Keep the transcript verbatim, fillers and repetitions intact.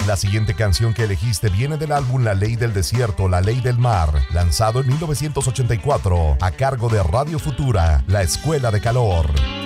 La siguiente canción que elegiste viene del álbum La Ley del Desierto, La Ley del Mar, lanzado en mil novecientos ochenta y cuatro, a cargo de Radio Futura, La Escuela de Calor.